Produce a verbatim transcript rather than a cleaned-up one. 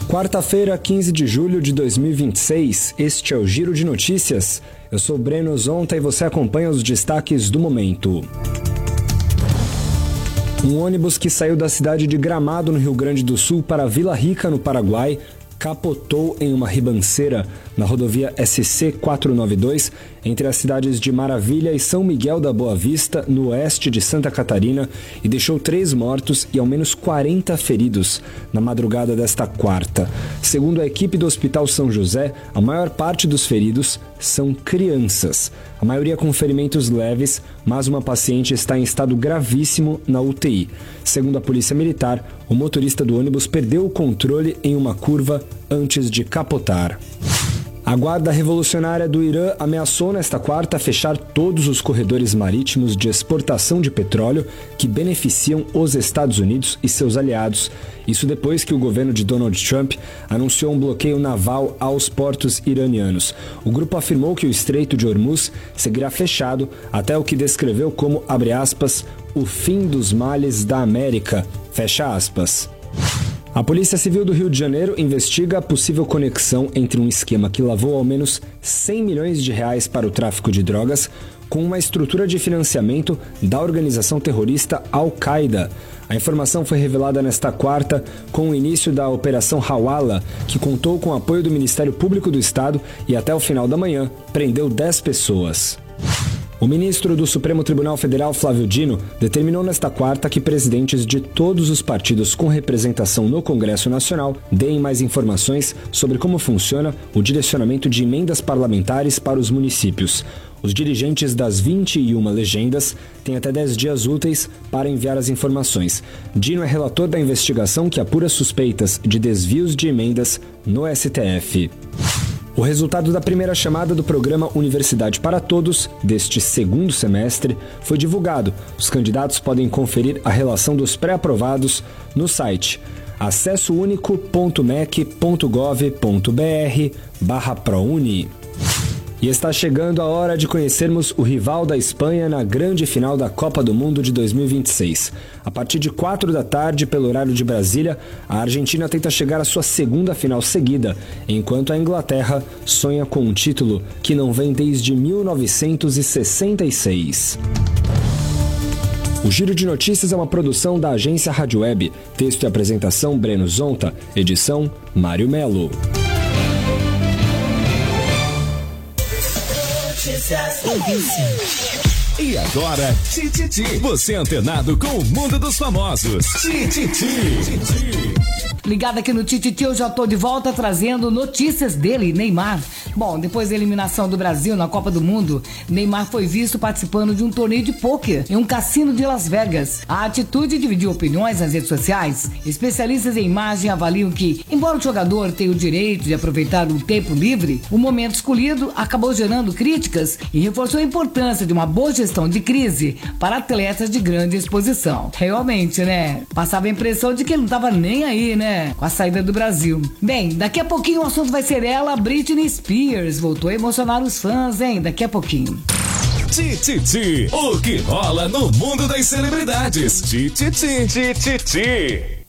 Quarta-feira, quinze de julho de dois mil e vinte e seis, este é o Giro de Notícias. Eu sou Breno Zonta e você acompanha os destaques do momento. Um ônibus que saiu da cidade de Gramado, no Rio Grande do Sul, para Vila Rica, no Paraguai, capotou em uma ribanceira na rodovia S C quatrocentos e noventa e dois, entre as cidades de Maravilha e São Miguel da Boa Vista, no oeste de Santa Catarina, e deixou três mortos e ao menos quarenta feridos na madrugada desta quarta. Segundo a equipe do Hospital São José, a maior parte dos feridos são crianças, a maioria com ferimentos leves, mas uma paciente está em estado gravíssimo na U T I. Segundo a Polícia Militar, o motorista do ônibus perdeu o controle em uma curva antes de capotar. A Guarda Revolucionária do Irã ameaçou nesta quarta fechar todos os corredores marítimos de exportação de petróleo que beneficiam os Estados Unidos e seus aliados. Isso depois que o governo de Donald Trump anunciou um bloqueio naval aos portos iranianos. O grupo afirmou que o Estreito de Hormuz seguirá fechado até o que descreveu como, abre aspas, o fim dos males da América, fecha aspas. A Polícia Civil do Rio de Janeiro investiga a possível conexão entre um esquema que lavou ao menos cem milhões de reais para o tráfico de drogas com uma estrutura de financiamento da organização terrorista Al-Qaeda. A informação foi revelada nesta quarta com o início da Operação Hawala, que contou com o apoio do Ministério Público do Estado e até o final da manhã prendeu dez pessoas. O ministro do Supremo Tribunal Federal, Flávio Dino, determinou nesta quarta que presidentes de todos os partidos com representação no Congresso Nacional deem mais informações sobre como funciona o direcionamento de emendas parlamentares para os municípios. Os dirigentes das vinte e uma legendas têm até dez dias úteis para enviar as informações. Dino é relator da investigação que apura suspeitas de desvios de emendas no S T F. O resultado da primeira chamada do programa Universidade para Todos, deste segundo semestre, foi divulgado. Os candidatos podem conferir a relação dos pré-aprovados no site acessounico.mec.gov.br barra ProUni. E está chegando a hora de conhecermos o rival da Espanha na grande final da Copa do Mundo de dois mil e vinte e seis. A partir de quatro da tarde, pelo horário de Brasília, a Argentina tenta chegar à sua segunda final seguida, enquanto a Inglaterra sonha com um título que não vem desde mil novecentos e sessenta e seis. O Giro de Notícias é uma produção da agência Rádio Web. Texto e apresentação Breno Zonta. Edição Mário Melo. E agora, Tititi. Você antenado com o mundo dos famosos. Tititi. Ligado aqui no Tititi, eu já tô de volta trazendo notícias dele, Neymar. Bom, depois da eliminação do Brasil na Copa do Mundo, Neymar foi visto participando de um torneio de pôquer em um cassino de Las Vegas. A atitude dividiu opiniões nas redes sociais. Especialistas em imagem avaliam que, embora o jogador tenha o direito de aproveitar o tempo livre, o momento escolhido acabou gerando críticas e reforçou a importância de uma boa gestão de crise para atletas de grande exposição. Realmente, né? Passava a impressão de que ele não tava nem aí, né? Com a saída do Brasil. Bem, daqui a pouquinho o assunto vai ser ela, Britney Spears. Voltou a emocionar os fãs, hein? Daqui a pouquinho. Tititi, o que rola no mundo das celebridades. Tititi, Tititi.